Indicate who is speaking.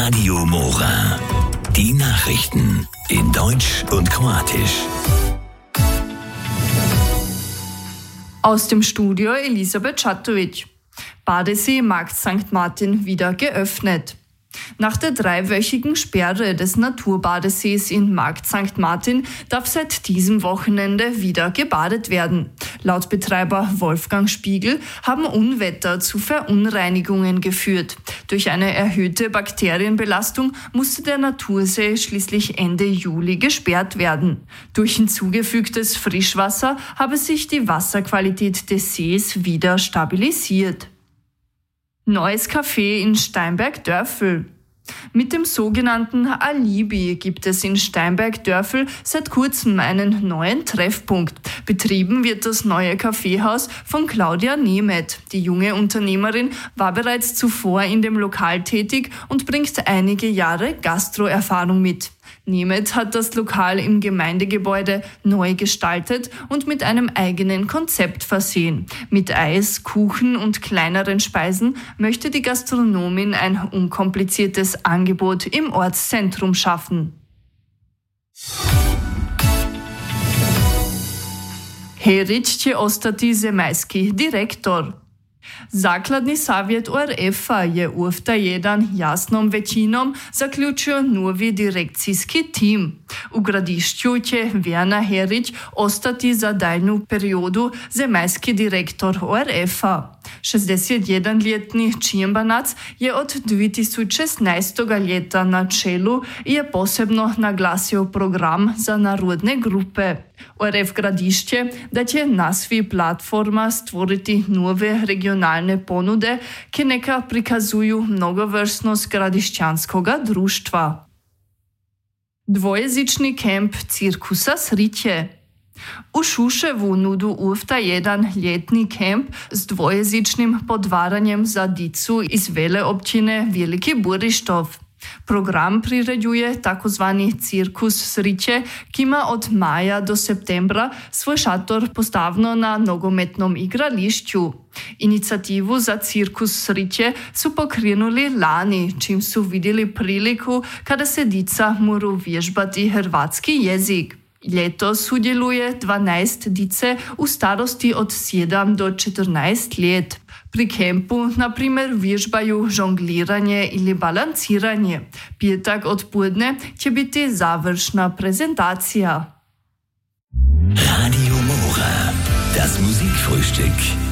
Speaker 1: Radio Mora. Die Nachrichten in Deutsch und Kroatisch.
Speaker 2: Aus dem Studio Elisabeth Čatović. Badesee Markt St. Martin wieder geöffnet. Nach der 3-wöchigen Sperre des Naturbadesees in Markt St. Martin darf seit diesem Wochenende wieder gebadet werden. Laut Betreiber Wolfgang Spiegel haben Unwetter zu Verunreinigungen geführt. Durch eine erhöhte Bakterienbelastung musste der Natursee schließlich Ende Juli gesperrt werden. Durch hinzugefügtes Frischwasser habe sich die Wasserqualität des Sees wieder stabilisiert. Neues Café in Steinberg-Dörfel. Mit dem sogenannten Alibi gibt es in Steinberg-Dörfel seit kurzem einen neuen Treffpunkt. Betrieben wird das neue Kaffeehaus von Claudia Nemeth. Die junge Unternehmerin war bereits zuvor in dem Lokal tätig und bringt einige Jahre Gastroerfahrung mit. Nemeth hat das Lokal im Gemeindegebäude neu gestaltet und mit einem eigenen Konzept versehen. Mit Eis, Kuchen und kleineren Speisen möchte die Gastronomin ein unkompliziertes Angebot im Ortszentrum schaffen. Herić će ostati zemaljski direktor. Zakladni savjet ORF-a je u jedan jasnom većinom zaključio novi direkcijski tim. U Gradišću će Werner Herić ostati za daljnju periodu zemaljski direktor ORF-a. 61-ljetni Čimbanac je od 2016. ljeta na čelu i je posebno naglasio program za narodne grupe. ORF Gradišće da će na svi platforma stvoriti nove regionalne ponude, ki neka prikazuju mnogovrsnost gradišćanskoga društva. Dvojezični kemp cirkusa Sriće. U Šuševu nudu ufta jedan ljetni kemp s dvojezičnim podvaranjem za dicu iz veleopćine Veliki Burištov. Program priređuje takozvani cirkus Sriće, ki ima od maja do septembra svoj šator postavno na nogometnom igrališću. Inicijativu za cirkus Sriće su pokrenuli lani, čim su vidjeli priliku kada se dica moru vježbati hrvatski jezik. Letos sudjeluje 12 dice u starosti od 7 do 14 let. Pri kempu, na primjer, vježbaju žongliranje ili balanciranje. Petak odpoledne će biti završna prezentacija.
Speaker 1: Radio Mora, das Musikfrühstück.